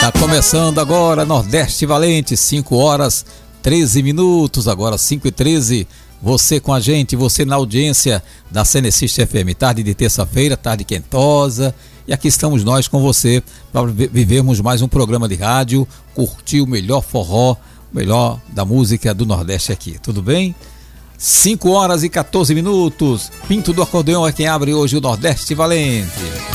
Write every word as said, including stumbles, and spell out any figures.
Tá começando agora Nordeste Valente, cinco horas treze minutos, agora cinco e treze. Você com a gente, você na audiência da Cenecista F M, tarde de terça-feira, tarde quentosa. E aqui estamos nós com você para vivermos mais um programa de rádio, curtir o melhor forró, o melhor da música do Nordeste aqui, tudo bem? cinco horas e quatorze minutos. Pinto do Acordeão é quem abre hoje o Nordeste Valente.